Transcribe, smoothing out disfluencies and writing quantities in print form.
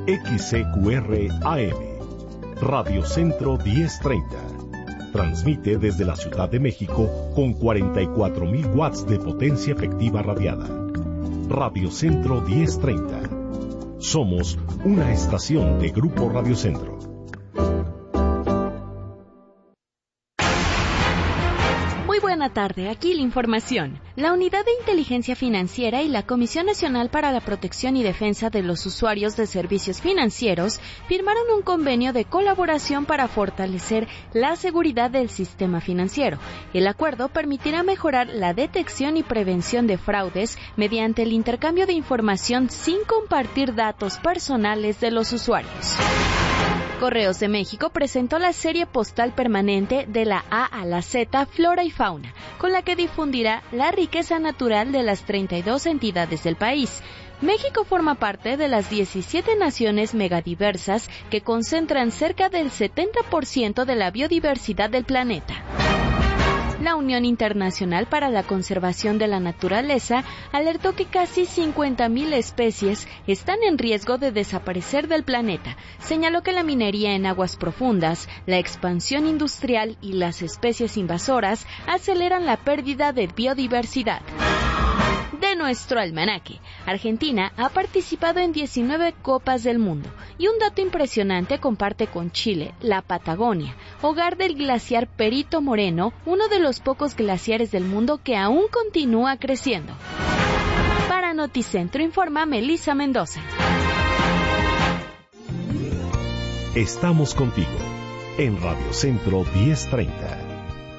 XCQR AM, Radio Centro 1030. Transmite desde la Ciudad de México con 44.000 watts de potencia efectiva radiada. Radio Centro 1030. Somos una estación de Grupo Radio Centro. Buena tarde, aquí la información. La Unidad de Inteligencia Financiera y la Comisión Nacional para la Protección y Defensa de los Usuarios de Servicios Financieros firmaron un convenio de colaboración para fortalecer la seguridad del sistema financiero. El acuerdo permitirá mejorar la detección y prevención de fraudes mediante el intercambio de información sin compartir datos personales de los usuarios. Correos de México presentó la serie postal permanente de la A a la Z Flora y Fauna, con la que difundirá la riqueza natural de las 32 entidades del país. México forma parte de las 17 naciones megadiversas que concentran cerca del 70% de la biodiversidad del planeta. La Unión Internacional para la Conservación de la Naturaleza alertó que casi 50.000 especies están en riesgo de desaparecer del planeta. Señaló que la minería en aguas profundas, la expansión industrial y las especies invasoras aceleran la pérdida de biodiversidad. De nuestro almanaque, Argentina ha participado en 19 Copas del Mundo y un dato impresionante comparte con Chile, la Patagonia, hogar del glaciar Perito Moreno, uno de los pocos glaciares del mundo que aún continúa creciendo. Para Noticentro informa Melissa Mendoza. Estamos contigo en Radio Centro 1030.